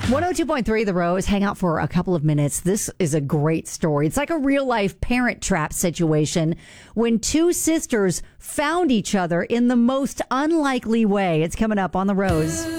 102.3 The Rose. Hang out for a couple of minutes. This is a great story. It's like a real life parent trap situation when two sisters found each other in the most unlikely way. It's coming up on The Rose.